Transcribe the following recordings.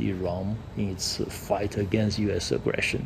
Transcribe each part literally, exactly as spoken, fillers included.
Iran in its fight against U S aggression.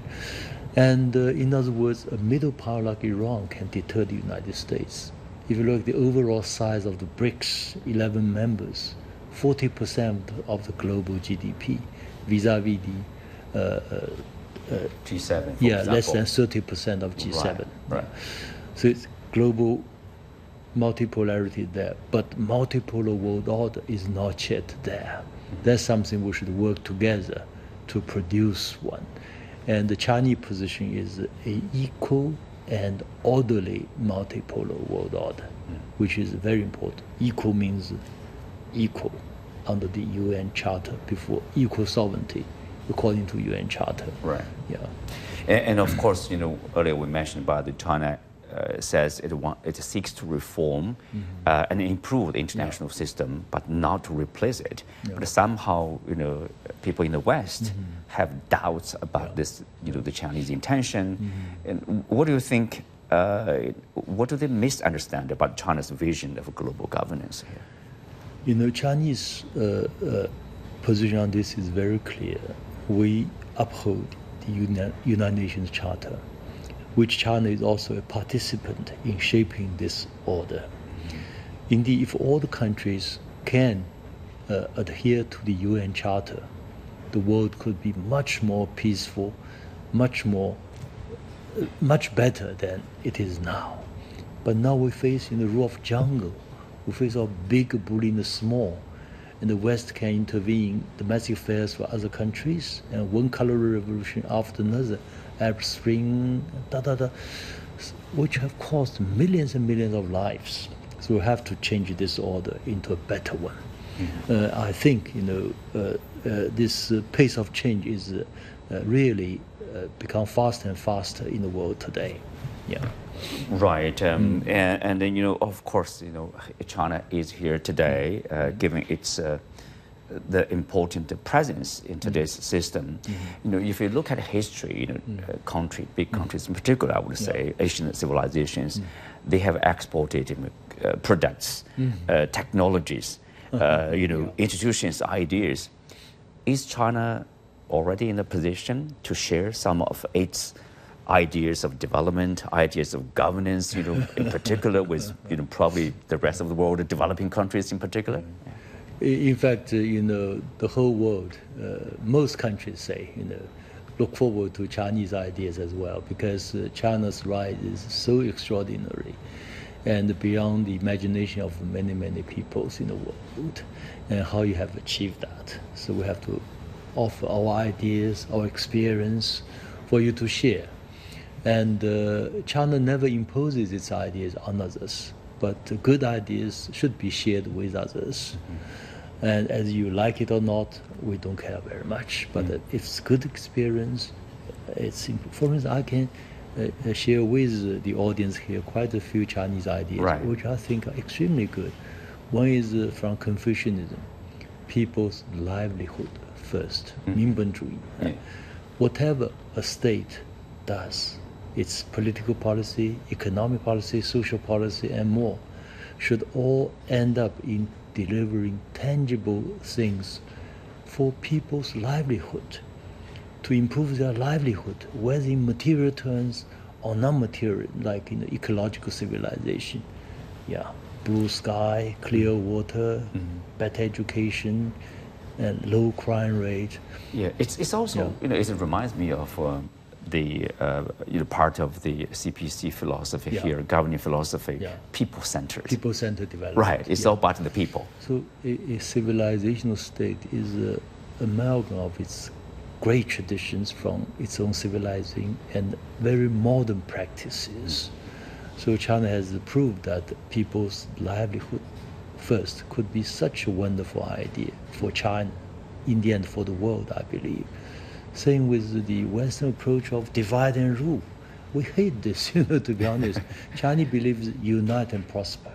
And uh, in other words, a middle power like Iran can deter the United States. If you look at the overall size of the BRICS, eleven members, forty percent of the global G D P, vis-a-vis the uh, uh, uh, G seven. Yeah, example. less than thirty percent of G seven. Right. right. So it's global multipolarity there, but multipolar world order is not yet there. Mm-hmm. That's something we should work together to produce one. And the Chinese position is an equal and orderly multipolar world order, mm. which is very important. Equal means equal under the U N Charter, before equal sovereignty according to U N Charter. Right. Yeah. And, and of course, you know, earlier we mentioned about the China uh, says it want, it seeks to reform mm-hmm. uh, and improve the international yeah. system, but not to replace it. Yeah. But somehow, you know, people in the West mm-hmm. have doubts about yeah. this, you know, the Chinese intention. Mm-hmm. And what do you think? Uh, what do they misunderstand about China's vision of global governance here? You know, Chinese uh, uh, position on this is very clear. We uphold the Uni- United Nations Charter, which China is also a participant in shaping this order. Mm-hmm. Indeed, if all the countries can uh, adhere to the U N Charter, the world could be much more peaceful, much more, uh, much better than it is now. But now we face in the rule of jungle. We face a big bullying the small, and the West can intervene in domestic affairs for other countries, and one color revolution after another, Arab Spring, da da da, which have cost millions and millions of lives. So we have to change this order into a better one. Mm-hmm. Uh, I think you know uh, uh, this uh, pace of change is uh, uh, really uh, become faster and faster in the world today. Yeah. Right, um, mm. and, and then you know, of course, you know, China is here today, uh, mm. given its uh, the important presence in today's mm. system. Mm. You know, if you look at history, you know, mm. uh, country, big countries in particular, I would say, yeah. Asian civilizations, mm. they have exported uh, products, mm. uh, technologies, uh, you know, yeah. institutions, ideas. Is China already in a position to share some of its ideas of development, ideas of governance, you know, in particular with, you know, probably the rest of the world, the developing countries in particular? In fact, uh, you know, the whole world, uh, most countries say, you know, look forward to Chinese ideas as well, because uh, China's rise is so extraordinary and beyond the imagination of many, many peoples in the world, and how you have achieved that. So we have to offer our ideas, our experience for you to share. And uh, China never imposes its ideas on others, but good ideas should be shared with others. Mm-hmm. And as you like it or not, we don't care very much. But mm-hmm. uh, if it's good experience, it's for instance, I can uh, share with the audience here quite a few Chinese ideas, right. which I think are extremely good. One is uh, from Confucianism, people's livelihood first, mm-hmm. 民本主义. Yeah. Whatever a state does, its political policy, economic policy, social policy, and more, should all end up in delivering tangible things for people's livelihood, to improve their livelihood, whether in material terms or non-material, like in the ecological civilization. Yeah, blue sky, clear mm-hmm. water, mm-hmm. better education, and low crime rate. Yeah, it's it's also, yeah. you know, it reminds me of um, the uh, you know, part of the C P C philosophy yeah. here, governing philosophy, yeah. people-centered. People-centered development. Right, it's yeah. all about the people. So a, a civilizational state is an amalgam of its great traditions from its own civilizing and very modern practices. So China has proved that people's livelihood first could be such a wonderful idea for China, in the end for the world, I believe. Same with the Western approach of divide and rule. We hate this, you know, to be honest. China believes unite and prosper.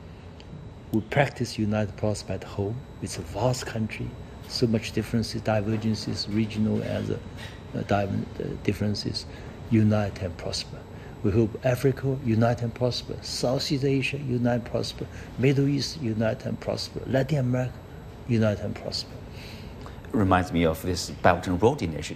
We practice unite and prosper at home. It's a vast country, so much differences, divergences, regional and uh, uh, differences. Unite and prosper. We hope Africa unite and prosper, Southeast Asia unite and prosper, Middle East unite and prosper, Latin America unite and prosper. reminds me of this Belt and Road Initiative.